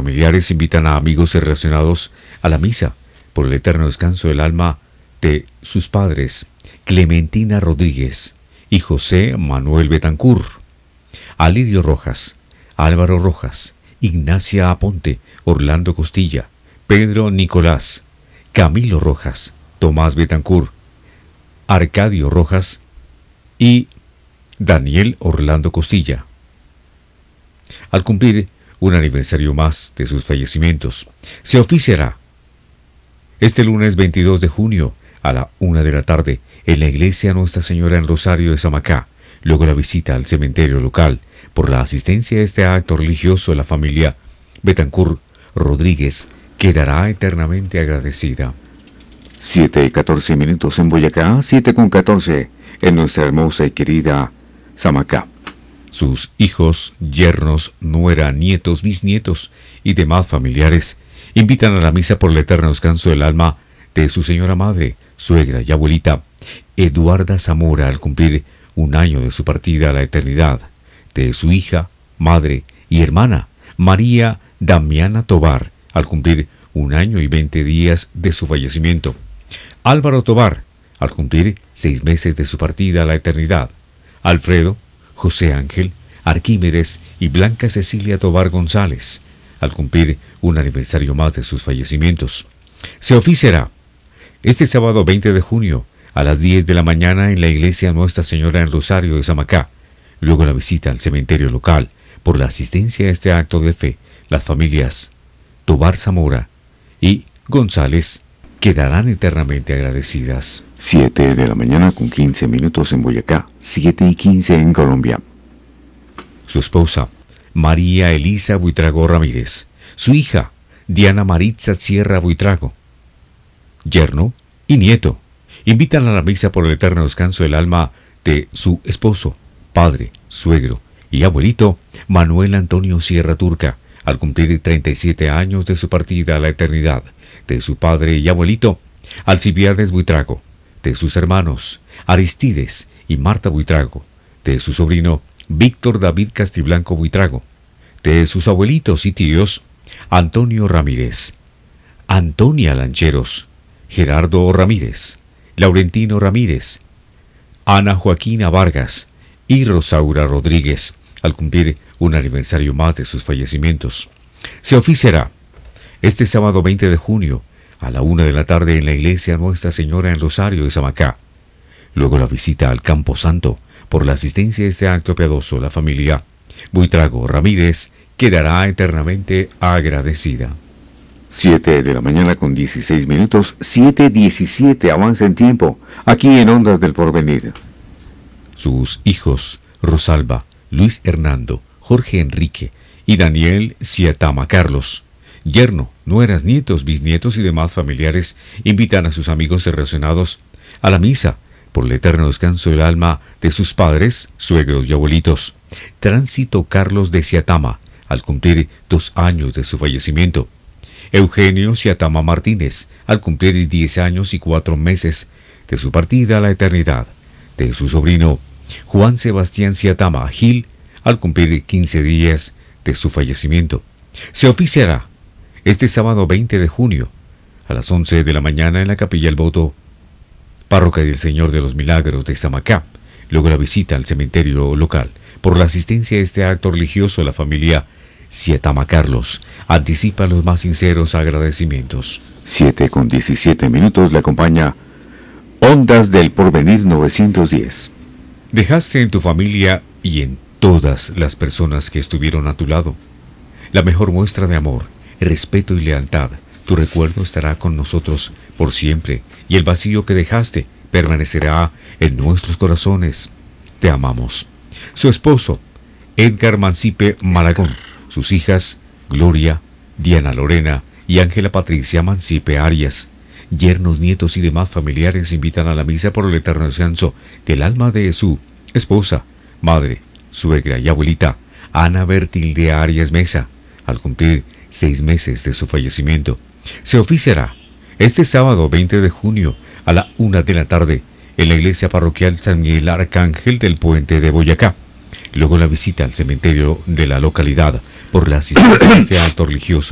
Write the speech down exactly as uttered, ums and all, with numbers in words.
familiares invitan a amigos y relacionados a la misa por el eterno descanso del alma de sus padres, Clementina Rodríguez y José Manuel Betancur, Alirio Rojas, Álvaro Rojas, Ignacia Aponte, Orlando Costilla, Pedro Nicolás, Camilo Rojas, Tomás Betancur, Arcadio Rojas y Daniel Orlando Costilla. Al cumplir un aniversario más de sus fallecimientos, se oficiará este lunes veintidós de junio a la una de la tarde en la iglesia Nuestra Señora en Rosario de Samacá, luego la visita al cementerio local. Por la asistencia a este acto religioso, la familia Betancur Rodríguez quedará eternamente agradecida. siete y catorce minutos en Boyacá, siete con catorce en nuestra hermosa y querida Samacá. Sus hijos, yernos, nuera, nietos, bisnietos y demás familiares invitan a la misa por el eterno descanso del alma de su señora madre, suegra y abuelita, Eduarda Zamora, al cumplir un año de su partida a la eternidad, de su hija, madre y hermana, María Damiana Tobar, al cumplir un año y veinte días de su fallecimiento, Álvaro Tobar, al cumplir seis meses de su partida a la eternidad, Alfredo, José Ángel, Arquímedes y Blanca Cecilia Tobar González, al cumplir un aniversario más de sus fallecimientos. Se oficiará este sábado veinte de junio a las diez de la mañana en la iglesia Nuestra Señora en Rosario de Samacá, luego la visita al cementerio local. Por la asistencia a este acto de fe, las familias Tobar Zamora y González quedarán eternamente agradecidas. siete de la mañana con quince minutos en Boyacá, siete y quince en Colombia. Su esposa, María Elisa Buitrago Ramírez, su hija, Diana Maritza Sierra Buitrago, yerno y nieto, invitan a la misa por el eterno descanso del alma de su esposo, padre, suegro y abuelito, Manuel Antonio Sierra Turca, al cumplir treinta y siete años de su partida a la eternidad, de su padre y abuelito, Alcibiades Buitrago, de sus hermanos, Aristides y Marta Buitrago, de su sobrino, Víctor David Castiblanco Buitrago, de sus abuelitos y tíos, Antonio Ramírez, Antonia Lancheros, Gerardo Ramírez, Laurentino Ramírez, Ana Joaquina Vargas y Rosaura Rodríguez, al cumplir un aniversario más de sus fallecimientos. Se oficiará este sábado veinte de junio a la una de la tarde en la iglesia Nuestra Señora en Rosario de Samacá. Luego la visita al Campo Santo. Por la asistencia a este acto piadoso, la familia Buitrago Ramírez quedará eternamente agradecida. siete de la mañana con dieciséis minutos, siete diecisiete, avanza en tiempo, aquí en Ondas del Porvenir. Sus hijos, Rosalba, Luis Hernando, Jorge Enrique y Daniel Ciatama Carlos, yerno, nueras, nietos, bisnietos y demás familiares invitan a sus amigos relacionados a la misa por el eterno descanso del alma de sus padres, suegros y abuelitos, Tránsito Carlos de Ciatama, al cumplir dos años de su fallecimiento, Eugenio Ciatama Martínez, al cumplir diez años y cuatro meses de su partida a la eternidad, de su sobrino Juan Sebastián Ciatama Gil, al cumplir quince días de su fallecimiento. Se oficiará este sábado veinte de junio a las once de la mañana en la Capilla El Voto, Parroquia del Señor de los Milagros de Samacá, luego la visita al cementerio local. Por la asistencia a este acto religioso, la familia Ciatama Carlos anticipa los más sinceros agradecimientos. siete con diecisiete minutos le acompaña Ondas del Porvenir novecientos diez. Dejaste en tu familia y en todas las personas que estuvieron a tu lado la mejor muestra de amor, respeto y lealtad. Tu recuerdo estará con nosotros por siempre y el vacío que dejaste permanecerá en nuestros corazones. Te amamos. Su esposo, Edgar Mancipe Malagón, sus hijas, Gloria, Diana Lorena y Ángela Patricia Mancipe Arias, yernos, nietos y demás familiares invitan a la misa por el eterno descanso del alma de su esposa, madre, suegra y abuelita, Ana Bertilde Arias Mesa, al cumplir seis meses de su fallecimiento. Se oficiará este sábado veinte de junio a la una de la tarde en la iglesia parroquial San Miguel Arcángel del Puente de Boyacá. Luego la visita al cementerio de la localidad por la asistencia a este acto religioso.